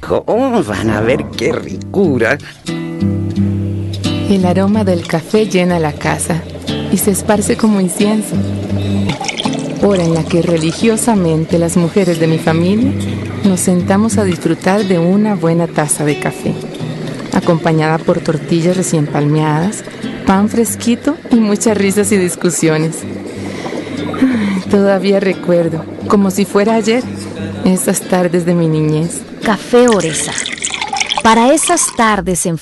Oh, van a ver qué ricura. El aroma del café llena la casa y se esparce como incienso. Hora en la que religiosamente las mujeres de mi familia nos sentamos a disfrutar de una buena taza de café, acompañada por tortillas recién palmeadas, pan fresquito y muchas risas y discusiones. Todavía recuerdo, como si fuera ayer, esas tardes de mi niñez. Café Oresa. Para esas tardes en